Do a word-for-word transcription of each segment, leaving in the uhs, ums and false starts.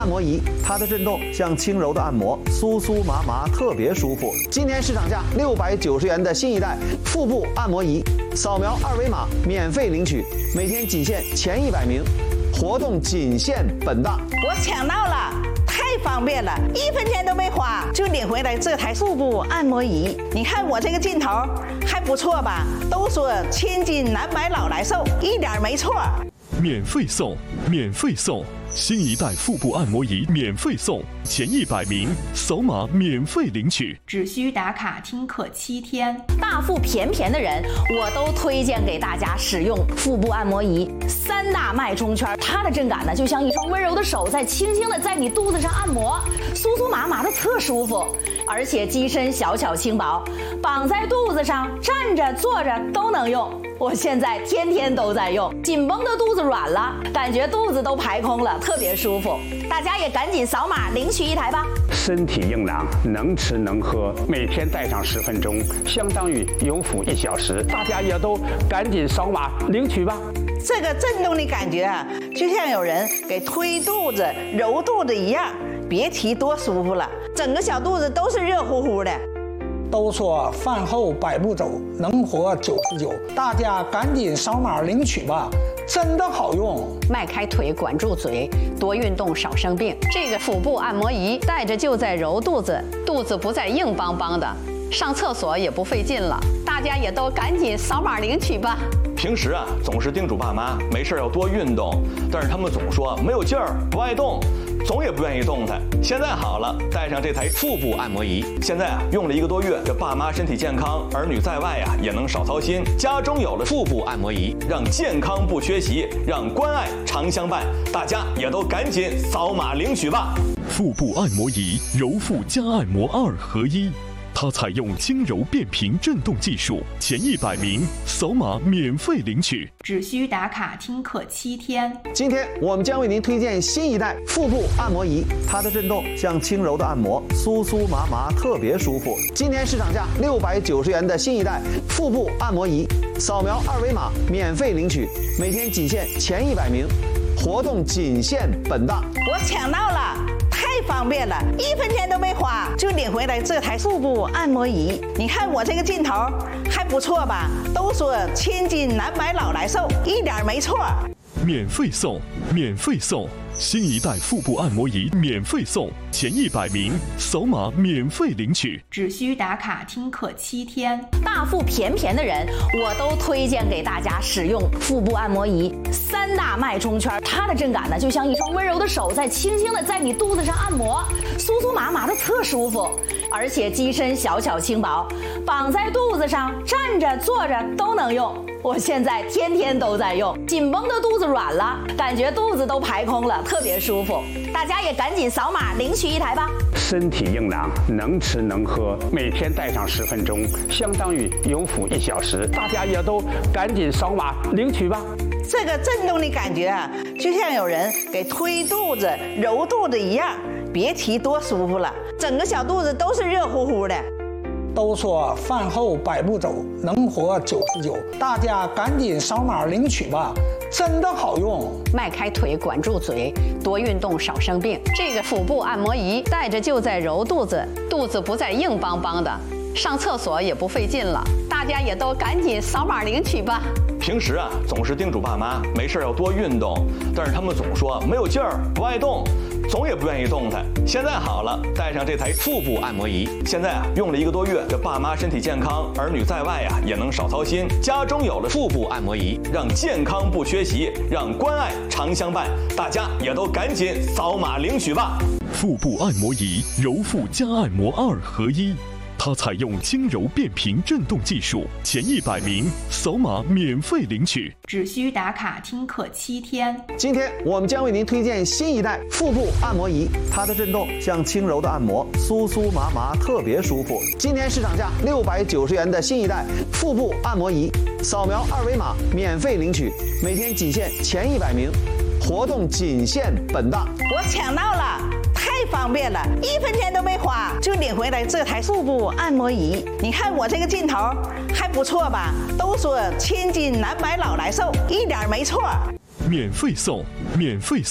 按摩仪，它的震动像轻柔的按摩，酥酥麻麻，特别舒服。今天市场价六百九十元的新一代腹部按摩仪，扫描二维码免费领取，每天仅限前一百名，活动仅限本档。 我抢到了，太方便了，一分钱都没花就领回来这台腹部按摩仪。你看我这个劲头还不错吧？都说千金难买老来瘦，一点没错。 免费送，免费送！新一代腹部按摩仪免费送，前一百名扫码免费领取， 只需打卡听课七天。 大腹便便的人，我都推荐给大家使用腹部按摩仪。三大脉冲圈，它的震感呢，就像一双温柔的手在轻轻的在你肚子上按摩，酥酥麻麻的特舒服。而且机身小巧轻薄，绑在肚子上，站着坐着都能用。我现在天天都在用，紧绷的肚子软了，感觉肚子都排空了，特别舒服。大家也赶紧扫码领取一台吧。 身体硬朗，能吃能喝，每天戴上十分钟，相当于有腹一小时。大家也都赶紧扫码领取吧。 这个震动的感觉啊，就像有人给推肚子、揉肚子一样，别提多舒服了，整个小肚子都是热乎乎的。 都说饭后百步走，能活九十九，大家赶紧扫码领取吧，真的好用。 迈开腿，管住嘴，多运动少生病。这个腹部按摩仪戴着就在揉肚子，肚子不再硬邦邦的，上厕所也不费劲了。大家也都赶紧扫码领取吧。 平时啊，总是叮嘱爸妈没事要多运动，但是他们总说没有劲儿，不爱动，总也不愿意动弹。现在好了，带上这台腹部按摩仪，现在啊用了一个多月，这爸妈身体健康，儿女在外呀也能少操心。家中有了腹部按摩仪，让健康不缺席，让关爱常相伴。大家也都赶紧扫码领取吧。 腹部按摩仪，揉腹加按摩二合一。它采用轻柔变频震动技术，前一百名扫码免费领取， 只需打卡听课七天。 今天我们将为您推荐新一代腹部按摩仪，它的震动像轻柔的按摩，酥酥麻麻，特别舒服。今天市场价六百九十元的新一代腹部按摩仪，扫描二维码免费领取，每天仅限前一百名，活动仅限本档。 我抢到了。太方便了，一分钱都没花就领回来这台腹部按摩仪。你看我这个劲头还不错吧？都说千金难买老来瘦，一点没错。 免费送，免费送！新一代腹部按摩仪免费送，前一百名扫码免费领取， 只需打卡听课七天。 大腹便便的人，我都推荐给大家使用腹部按摩仪。三大脉冲圈，它的震感呢，就像一双温柔的手在轻轻的在你肚子上按摩，酥酥麻麻的特舒服。而且机身小巧轻薄，绑在肚子上，站着坐着都能用。我现在天天都在用，紧绷的肚子软了，感觉肚子都排空了，特别舒服。大家也赶紧扫码领取一台吧。 身体硬朗，能吃能喝，每天戴上十分钟，相当于有腹一小时。大家也都赶紧扫码领取吧。 这个震动的感觉啊，就像有人给推肚子、揉肚子一样，别提多舒服了，整个小肚子都是热乎乎的。 都说饭后百步走，能活九十九，大家赶紧扫码领取吧，真的好用。 迈开腿，管住嘴，多运动少生病。这个腹部按摩仪戴着就在揉肚子，肚子不再硬邦邦的，上厕所也不费劲了。大家也都赶紧扫码领取吧。 平时啊，总是叮嘱爸妈没事要多运动，但是他们总说没有劲儿，不爱动，总也不愿意动弹。现在好了，带上这台腹部按摩仪，现在啊用了一个多月，这爸妈身体健康，儿女在外呀也能少操心。家中有了腹部按摩仪，让健康不缺席，让关爱常相伴。大家也都赶紧扫码领取吧。 腹部按摩仪，揉腹加按摩二合一。它采用轻柔变频震动技术，前一百名扫码免费领取， 只需打卡听课七天。 今天我们将为您推荐新一代腹部按摩仪，它的震动像轻柔的按摩，酥酥麻麻，特别舒服。今天市场价六百九十元的新一代腹部按摩仪，扫描二维码免费领取，每天仅限前一百名，活动仅限本档。 我抢到了。太方便了，一分钱都没花就领回来这台腹部按摩仪。你看我这个劲头还不错吧？都说千金难买老来瘦，一点没错。 免费送，免费送！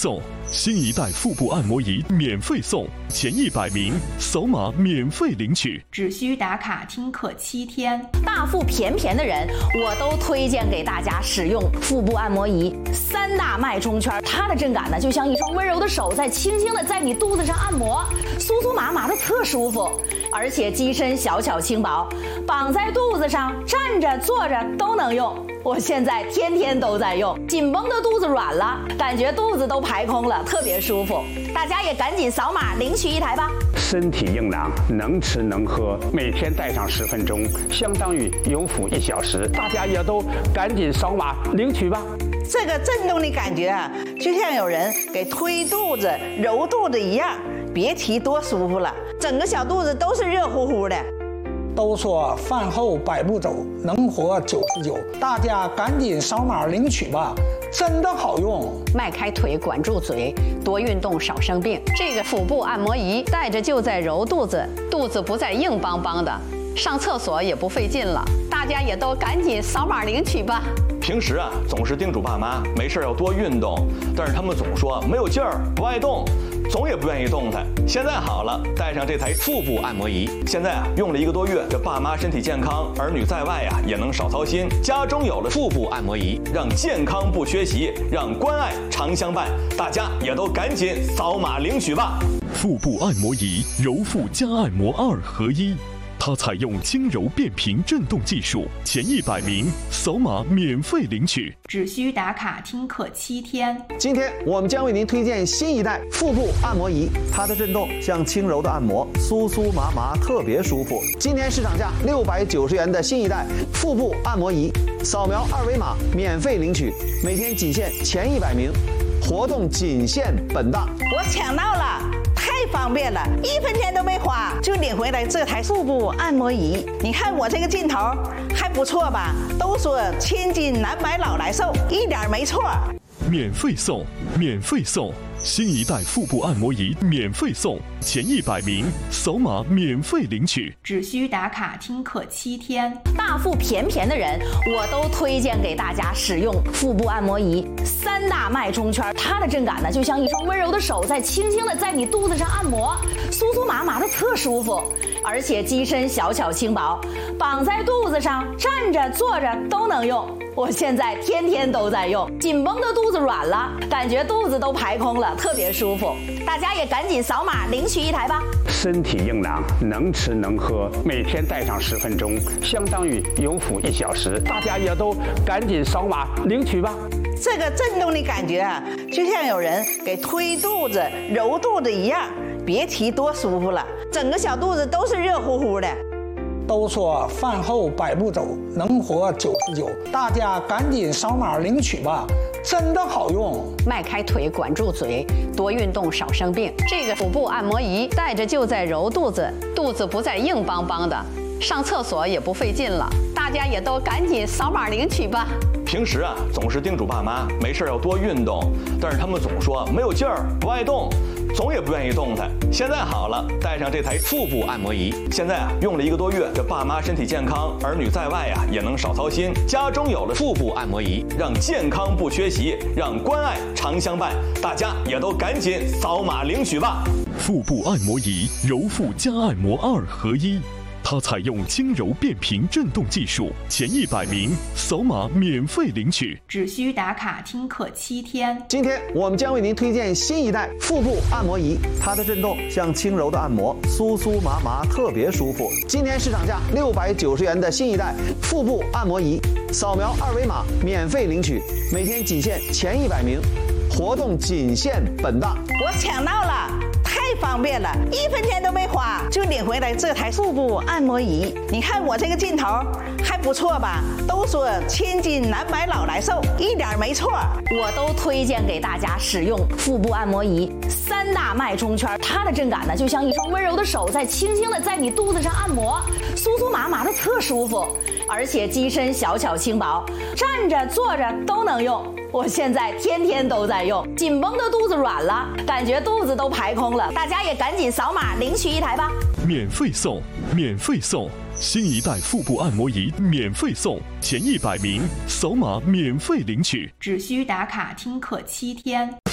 新一代腹部按摩仪免费送，前一百名扫码免费领取， 只需打卡听课七天。 大腹便便的人，我都推荐给大家使用腹部按摩仪。三大脉冲圈，它的震感呢，就像一双温柔的手在轻轻的在你肚子上按摩，酥酥麻麻的特舒服。而且机身小巧轻薄，绑在肚子上，站着坐着都能用。我现在天天都在用，紧绷的肚子软了，感觉肚子都排空了，特别舒服。大家也赶紧扫码领取一台吧。 身体硬朗，能吃能喝，每天戴上十分钟，相当于有腹一小时。大家也都赶紧扫码领取吧。 这个震动的感觉啊，就像有人给推肚子、揉肚子一样，别提多舒服了，整个小肚子都是热乎乎的。 都说饭后百步走，能活九十九，大家赶紧扫码领取吧，真的好用。 迈开腿，管住嘴，多运动，少生病。这个腹部按摩仪戴着就在揉肚子，肚子不再硬邦邦的，上厕所也不费劲了。大家也都赶紧扫码领取吧。 平时啊，总是叮嘱爸妈没事要多运动，但是他们总说没有劲儿，不爱动，总也不愿意动弹。现在好了，带上这台腹部按摩仪，现在啊用了一个多月，这爸妈身体健康，儿女在外啊也能少操心。家中有了腹部按摩仪，让健康不缺席，让关爱常相伴。大家也都赶紧扫码领取吧。 腹部按摩仪，揉腹加按摩二合一。它采用轻柔变频振动技术，前一百名扫码免费领取， 只需打卡听课七天。 今天我们将为您推荐新一代腹部按摩仪，它的震动像轻柔的按摩，酥酥麻麻，特别舒服。今天市场价六百九十元的新一代腹部按摩仪，扫描二维码免费领取，每天仅限前一百名，活动仅限本档。 我抢到了！太方便了，一分钱都没花就领回来这台腹部按摩仪。你看我这个劲头还不错吧？都说千金难买老来瘦，一点没错。 免费送，免费送，新一代腹部按摩仪免费送，前一百名扫码免费领取， 只需打卡听课七天。 大腹便便的人，我都推荐给大家使用腹部按摩仪。三大脉冲圈，它的震感呢，就像一双温柔的手在轻轻的在你肚子上按摩，酥酥麻麻的特舒服。而且机身小巧轻薄，绑在肚子上，站着坐着都能用。我现在天天都在用，紧绷的肚子软了，感觉肚子都排空了，特别舒服。大家也赶紧扫码领取一台吧。 身体硬朗，能吃能喝，每天戴上十分钟，相当于有腹一小时。大家也都赶紧扫码领取吧。 这个震动的感觉啊，就像有人给推肚子、揉肚子一样，别提多舒服了，整个小肚子都是热乎乎的。 都说饭后百步走，能活九十九，大家赶紧扫码领取吧，真的好用。 迈开腿，管住嘴，多运动，少生病。这个腹部按摩仪戴着就在揉肚子，肚子不再硬邦邦的，上厕所也不费劲了。大家也都赶紧扫码领取吧。 平时啊，总是叮嘱爸妈没事要多运动，但是他们总说没有劲儿，不爱动，总也不愿意动弹。现在好了，带上这台腹部按摩仪，现在啊用了一个多月，这爸妈身体健康，儿女在外啊也能少操心。家中有了腹部按摩仪，让健康不缺席，让关爱常相伴。大家也都赶紧扫码领取吧。 腹部按摩仪，揉腹加按摩二合一。它采用轻柔变频振动技术，前一百名扫码免费领取， 只需打卡听课七天。 今天我们将为您推荐新一代腹部按摩仪，它的震动像轻柔的按摩，酥酥麻麻，特别舒服。今天市场价六百九十元的新一代腹部按摩仪，扫描二维码免费领取，每天仅限前一百名，活动仅限本档。 我抢到了！太方便了，一分钱都没花就领回来这台腹部按摩仪。你看我这个劲头还不错吧？都说千金难买老来瘦，一点没错。 我都推荐给大家使用腹部按摩仪。三大脉冲圈，它的震感呢，就像一双温柔的手在轻轻的在你肚子上按摩，酥酥麻麻的特舒服。而且机身小巧轻薄，站着坐着都能用。我现在天天都在用，紧绷的肚子软了，感觉肚子都排空了。大家也赶紧扫码领取一台吧。 免费送，免费送，新一代腹部按摩仪免费送，前一百名扫码免费领取， 只需打卡听课七天。